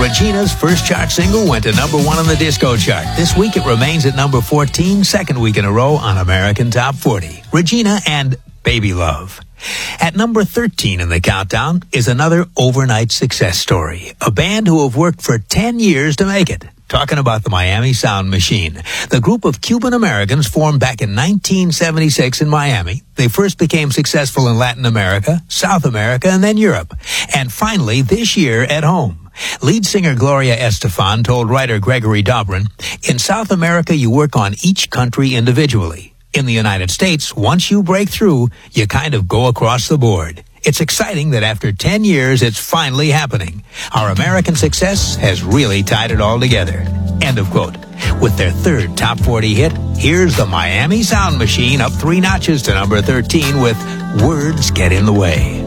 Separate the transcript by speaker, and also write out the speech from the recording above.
Speaker 1: Regina's first chart single went to number 1 on the disco chart. This week it remains at number 14, second week in a row on American Top 40. Regina and Baby Love. At number 13 in the countdown is another overnight success story. A band who have worked for 10 years to make it. Talking about the Miami Sound Machine. The group of Cuban Americans formed back in 1976 in Miami. They first became successful in Latin America, South America, and then Europe. And finally, this year at home. Lead singer Gloria Estefan told writer Gregory Dobrin, "In South America, you work on each country individually. In the United States, once you break through, you kind of go across the board. It's exciting that after 10 years, it's finally happening. Our American success has really tied it all together." End of quote. With their third top 40 hit, here's the Miami Sound Machine up 3 notches to number 13 with Words Get in the Way.